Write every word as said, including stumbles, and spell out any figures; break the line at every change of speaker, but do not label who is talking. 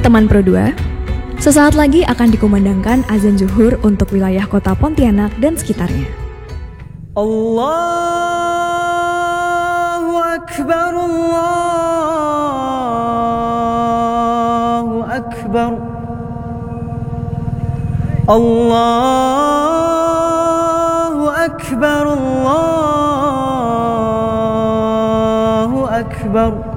teman Pro dua, sesaat lagi akan dikumandangkan azan zuhur untuk wilayah kota Pontianak dan sekitarnya.
Allahu Akbar, Allahu Akbar, Allahu Akbar, Allahu Akbar.